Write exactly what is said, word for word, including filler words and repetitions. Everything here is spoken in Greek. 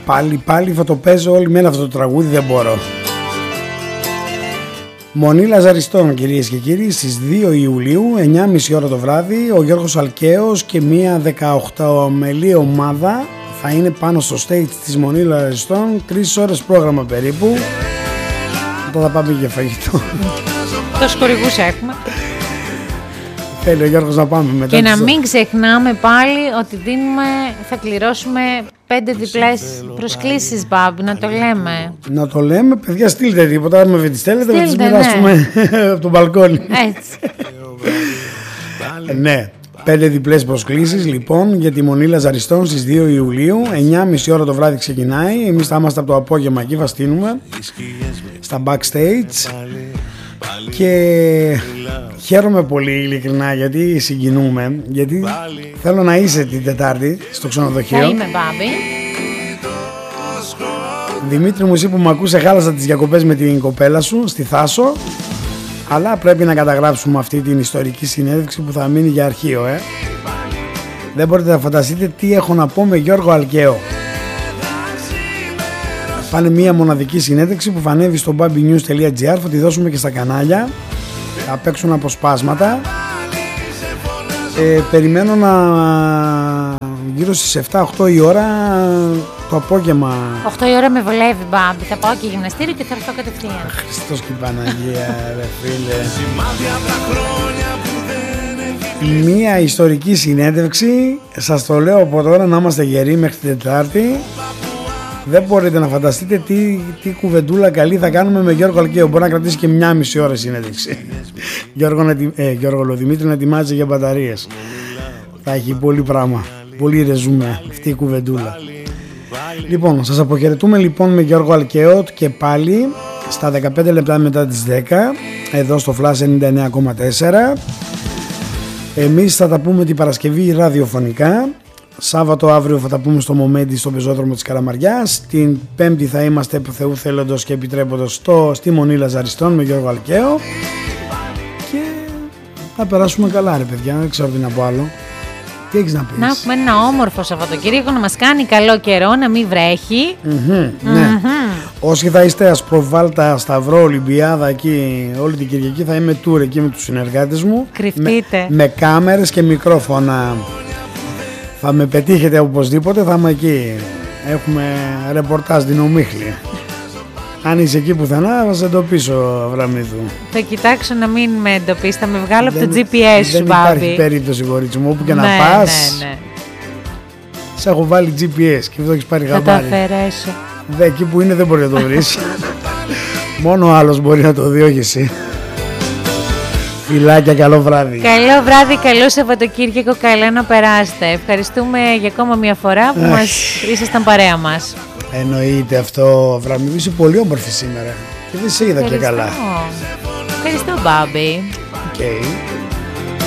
Πάλι πάλι θα το παίζω όλη μέρα αυτό το τραγούδι, δεν μπορώ. Μονή Λαζαριστών, κυρίες και κύριοι, στις δύο Ιουλίου, εννιά και μισή ώρα το βράδυ, ο Γιώργος Αλκαίος και μια δεκαοκταμελή ομάδα θα είναι πάνω στο stage της Μονή Λαζαριστών, τρεις ώρες πρόγραμμα περίπου. Τώρα θα πάμε για φαγητό. Τόσους χορηγούς έχουμε. Θέλει ο Γιώργος να πάμε μετά. Και να μην ξεχνάμε πάλι ότι δίνουμε, θα κληρώσουμε πέντε διπλές προσκλήσεις, Μπαμπ, να το λέμε. Να το λέμε, παιδιά, στείλτε τίποτα, αν με τις στέλνετε, να τις μοιράσουμε από τον μπαλκόνι. Έτσι. Ναι, πέντε διπλές προσκλήσεις λοιπόν για τη Μονή Λαζαριστών στις δύο Ιουλίου, εννιά και μισή ώρα το βράδυ ξεκινάει. Εμείς θα είμαστε από το απόγευμα εκεί, θα στείλουμε στα backstage. Και χαίρομαι πολύ ειλικρινά γιατί συγκινούμε, γιατί θέλω να είσαι την Τετάρτη στο ξενοδοχείο. Θα είμαι, Μπάμπη. Δημήτρη μου, εσύ που με ακούσε, χάλασα τις διακοπές με την κοπέλα σου στη Θάσο, αλλά πρέπει να καταγράψουμε αυτή την ιστορική συνέντευξη που θα μείνει για αρχείο, ε. Δεν μπορείτε να φανταστείτε τι έχω να πω με Γιώργο Αλκαίο. Θα είναι μια μοναδική συνέντευξη που θα ανέβει στο baby news τελεία gr, θα τη δώσουμε και στα κανάλια, θα παίξουν αποσπάσματα. Ε, περιμένω να γύρω στις επτά οκτώ η ώρα το απόγευμα. οκτώ η ώρα με βολεύει, Μπάμπη, θα πάω και γυμναστήριο και θα έρθω κατευθείαν. Χριστός και η Παναγία, ρε φίλε. Μια ιστορική συνέντευξη, σας το λέω από τώρα, να είμαστε γεροί μέχρι την Τετάρτη. Δεν μπορείτε να φανταστείτε τι, τι κουβεντούλα καλή θα κάνουμε με Γιώργο Αλκαίο. Μπορεί να κρατήσει και μια μισή ώρα συνέντευξη. Γιώργο, ε, Γιώργο Λοδημήτρη να ετοιμάζει για μπαταρίες. Θα έχει πολύ πράγμα. Πολύ ρεζούμε αυτή η κουβεντούλα. Λοιπόν, σας αποχαιρετούμε λοιπόν με Γιώργο Αλκαίο και πάλι στα δεκαπέντε λεπτά μετά τις δέκα εδώ στο Flash ενενήντα εννέα κόμμα τέσσερα. Εμείς θα τα πούμε την Παρασκευή ραδιοφωνικά. Σάββατο αύριο θα τα πούμε στο Μομέντι στο πεζόδρομο της Καλαμαριάς. Την Πέμπτη θα είμαστε Θεού θέλοντος και επιτρέποντος στο, στη Μονή Λαζαριστών με Γιώργο Αλκαίο. Και θα περάσουμε καλά, ρε παιδιά, δεν ξέρω τι να πω άλλο. Τι έχεις να πεις? Να έχουμε ένα όμορφο Σαββατοκύριακο, να μας κάνει καλό καιρό, να μην βρέχει. Mm-hmm, ναι. Mm-hmm. Όσοι θα είστε Ασπροβάλτα, Σταυρό, Ολυμπιάδα εκεί όλη την Κυριακή, θα είμαι tour εκεί με τους συνεργάτες μου. Κρυφτείτε. Με, με κάμερες και μικρόφωνα. Θα με πετύχετε οπωσδήποτε, θα είμαι εκεί. Έχουμε ρεπορτάζ στην Ομίχλη. Αν είσαι εκεί πουθενά, θα σε εντοπίσω, Αβραμίδου. Θα κοιτάξω να μην με εντοπίσει, θα με βγάλω δεν, από το τζι πι ες σου, Μπάμπη. Δεν υπάρχει περίπτωση, κορίτσι μου, όπου και ναι, να πας. Ναι, ναι. Σε έχω βάλει τζι πι ες και αυτό έχεις πάρει χαμπάρι. Θα τα αφαιρέσω. Δε, εκεί που είναι δεν μπορεί να το βρεις. Μόνο ο άλλος μπορεί να το δει, όχι εσύ. Φιλάκια, καλό βράδυ. Καλό βράδυ, καλό Σαββατοκύριακο, καλά να περάσετε. Ευχαριστούμε για ακόμα μια φορά που μας ήσασταν παρέα μας. Εννοείται αυτό, Αβραμίδου, είσαι πολύ όμορφη σήμερα και δεν σε είδα και καλά. Ευχαριστώ, Μπάμπη. Okay.